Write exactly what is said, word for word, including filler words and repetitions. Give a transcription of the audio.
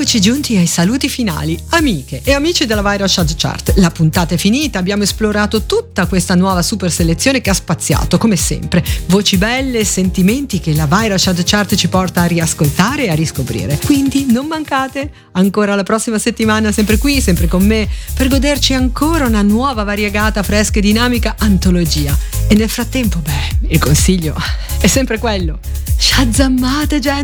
eccoci giunti ai saluti finali. Amiche e amici della Viral Chart Chart, la puntata è finita, abbiamo esplorato tutta questa nuova super selezione che ha spaziato, come sempre, voci belle e sentimenti che la Viral Chart Chart ci porta a riascoltare e a riscoprire. Quindi non mancate, ancora la prossima settimana, sempre qui, sempre con me, per goderci ancora una nuova variegata, fresca e dinamica antologia. E nel frattempo, beh, il consiglio è sempre quello: shazammate, gente!